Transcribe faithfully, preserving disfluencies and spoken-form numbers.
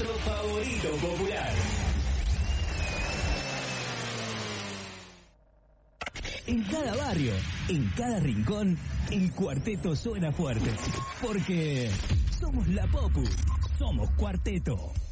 nuestro favorito popular. En cada barrio, en cada rincón, el cuarteto suena fuerte. Porque somos la Popu, somos Cuarteto.